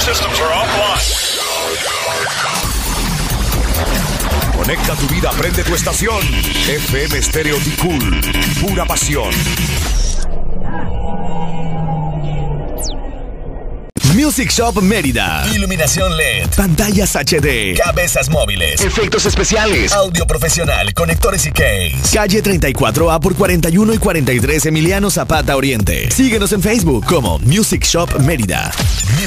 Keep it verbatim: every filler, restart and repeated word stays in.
systems are offline. Conecta tu vida, prende tu estación. F M Stereo Ticul, pura pasión. Music Shop Mérida. Iluminación L E D. Pantallas H D. Cabezas móviles. Efectos especiales. Audio profesional. Conectores y case. Calle treinta y cuatro A por cuarenta y uno y cuarenta y tres Emiliano Zapata Oriente. Síguenos en Facebook como Music Shop Mérida.